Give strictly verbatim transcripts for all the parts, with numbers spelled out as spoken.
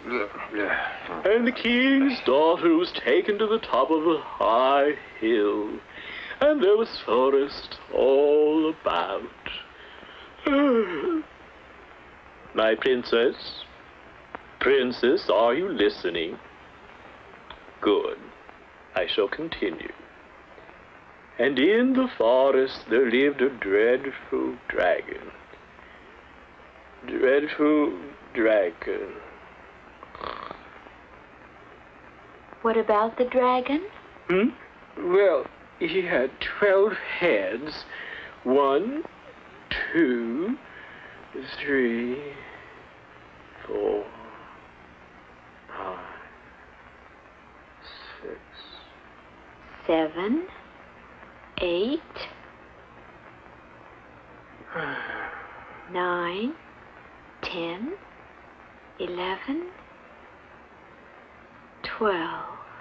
And the king's daughter was taken to the top of a high hill, and there was forest all about. My princess, princess, are you listening? Good. I shall continue. And in the forest there lived a dreadful dragon. Dreadful dragon. What about the dragon? Hmm? Well, he had twelve heads. One, two, three, four, five, six, Seven, eight, nine, ten, eleven, twelve.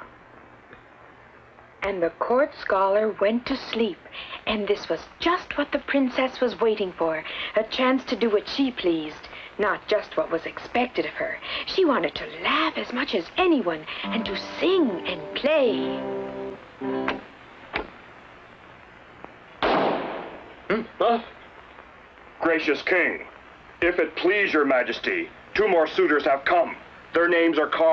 And the court scholar went to sleep, and this was just what the princess was waiting for, a chance to do what she pleased, not just what was expected of her. She wanted to laugh as much as anyone, and to sing and play. Hmm? Huh? Gracious king, if it please your majesty, two more suitors have come. Their names are called